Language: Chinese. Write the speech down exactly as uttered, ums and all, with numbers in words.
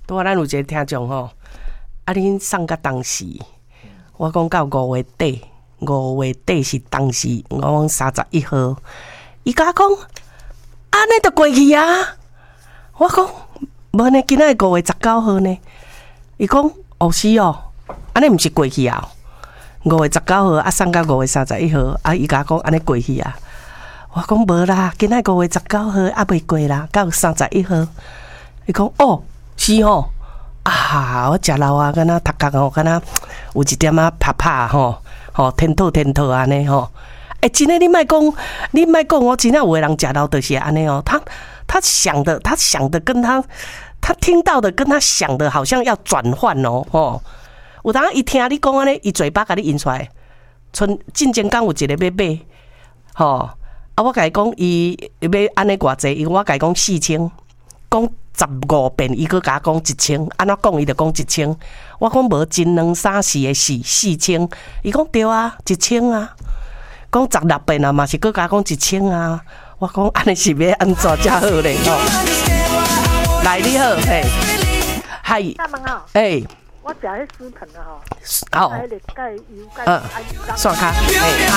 拄啊，咱有一个听众吼，啊，恁送到当时，我讲到五月底，五月底是当时，我讲三十一号，伊甲我讲，安尼就过去啊。我讲，无呢，今仔五月十九号呢。伊讲，哦是哦，安尼毋是过去啊。五月十九號啊，送到五月三十一號啊，伊甲我講安尼過去啊。我講無啦，今仔五月十九號啊未過啦，到三十一號。伊講哦，是哦，啊，我食老啊，敢若頭殼吼，敢若有一點仔拍拍吼，吼天透天透安尼吼。哎、欸，真诶，你莫講，你莫講，我真正有的人食老就是安尼哦。他他想的，他想的跟他他聽到的跟他想的，好像要轉換哦，吼。有當伊聽你講安尼，伊嘴巴甲你印出來。春進前講有一個要買，吼啊！我甲伊講，伊要安尼偌濟，伊我甲伊講四千，講十五遍，伊佫甲我講一千，安怎講伊就講一千。我講無一兩三四個四四千，伊講對啊，一千啊。講十六遍啊，嘛是佫甲我講一千啊。我講安尼是要安怎才好咧？吼，來你好，嘿，係，誒。 我食迄舒騰啊吼， 好， 嗯， 刷卡，嘿。